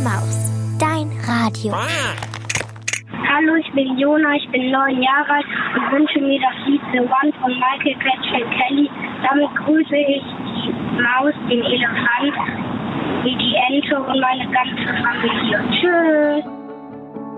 Maus, dein Radio. Hallo, ich bin Jona, ich bin 9 Jahre alt und wünsche mir das Lied The One von Michael Kelly. Damit grüße ich die Maus, den Elefant, die Ente und meine ganze Familie. Tschüss.